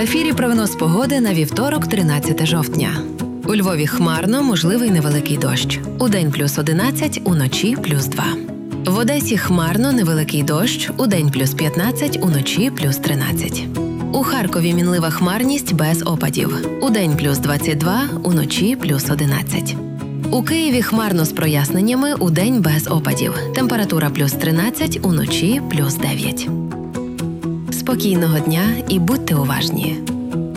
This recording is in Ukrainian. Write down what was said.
ефірі прогноз погоди на вівторок, 13 жовтня. У Львові хмарно, можливий невеликий дощ. Удень плюс 11, уночі плюс 2. В Одесі хмарно, невеликий дощ. Удень плюс 15, уночі плюс 13. У Харкові мінлива хмарність без опадів. Удень плюс 22, уночі плюс 11. У Києві хмарно з проясненнями, удень без опадів. Температура плюс 13, уночі плюс 9. Спокійного дня і будьте уважні.